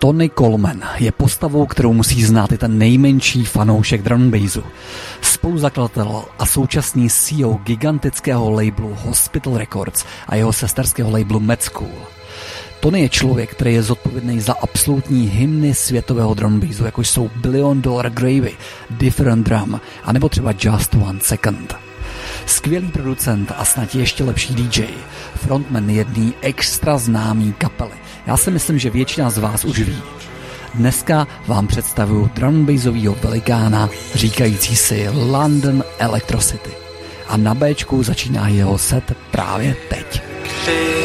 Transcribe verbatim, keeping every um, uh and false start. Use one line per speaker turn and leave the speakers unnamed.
Tony Coleman je postavou, kterou musí znát i ten nejmenší fanoušek drum and bassu. Spoluzakladatel a současný C E O gigantického labelu Hospital Records a jeho sesterského labelu Med School. Tony je člověk, který je zodpovědný za absolutní hymny světového drum and bassu, jako jsou Billion Dollar Gravy, Different Drum, anebo třeba Just One Second. Skvělý producent a snad ještě lepší D J, frontman jedný extra známý kapely. Já si myslím, že většina z vás už ví. Dneska vám představuju drum and bassovýho velikána říkající si London Electrocity. A na Bčku začíná jeho set právě teď.